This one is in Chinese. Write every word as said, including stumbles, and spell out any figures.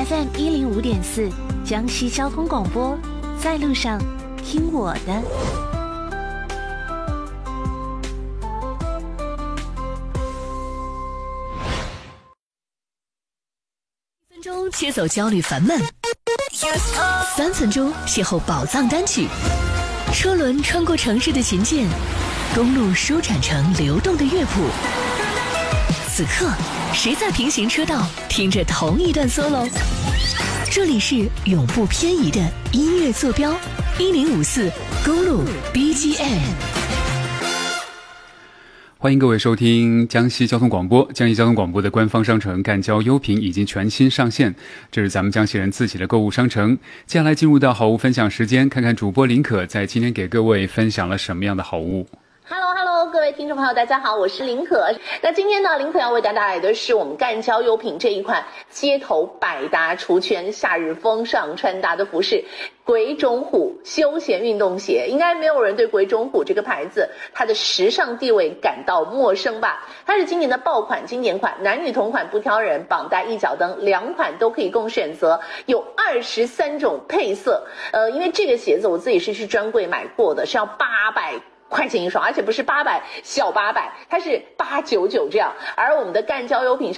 F M 一零五点四，江西交通广播，在路上听我的。 一分钟切走焦虑烦闷，三分钟邂逅宝藏单曲，车轮穿过城市的琴键，公路舒展成流动的乐谱。此刻，谁在平行车道听着同一段 solo？ 这里是永不偏移的音乐坐标，一零五四公路 B G M。 欢迎各位收听江西交通广播。江西交通广播的官方商城赣交优品已经全新上线，这是咱们江西人自己的购物商城。接下来进入到好物分享时间，看看主播林可在今天给各位分享了什么样的好物。 Hello Hello， 各位听众朋友，大家好，我是林可。那今天呢，林可要为大家带来的是我们赣交优品这一款街头百搭出圈、夏日风尚穿搭的服饰——鬼冢虎休闲运动鞋。应该没有人对鬼冢虎这个牌子它的时尚地位感到陌生吧？它是今年的爆款经典款，男女同款不挑人，绑带一脚蹬两款都可以供选择，有二十三种配色。呃，因为这个鞋子我自己是去专柜买过的，是要八百块钱一双，而且不是八百小八百，它是八九九这样。而我们的赣交优品